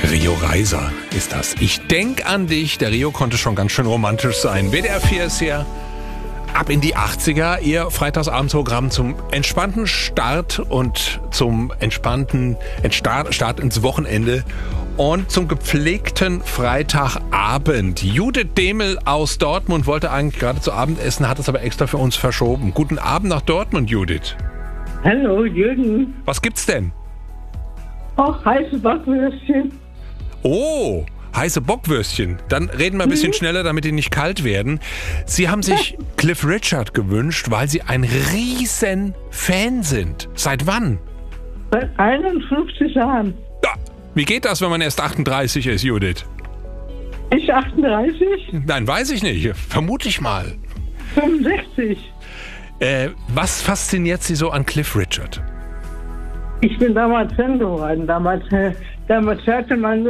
Rio Reiser ist das. Ich denk an dich. Der Rio konnte schon ganz schön romantisch sein. WDR 4 ist hier ab in die 80er. Ihr Freitagsabendsprogramm zum entspannten Start und zum entspannten Start ins Wochenende und zum gepflegten Freitagabend. Judith Demel aus Dortmund wollte eigentlich gerade zu Abend essen, hat es aber extra für uns verschoben. Guten Abend nach Dortmund, Judith. Hallo, Jürgen. Was gibt's denn? Auch heiße Bockwürstchen. Oh, heiße Bockwürstchen. Dann reden wir ein bisschen schneller, damit die nicht kalt werden. Sie haben sich Cliff Richard gewünscht, weil Sie ein riesen Fan sind. Seit wann? Seit 51 Jahren. Ja, wie geht das, wenn man erst 38 ist, Judith? Ich 38? Nein, weiß ich nicht. Vermutlich mal. 65. Was fasziniert Sie so an Cliff Richard? Ich bin damals Fan geworden. Damals hörte man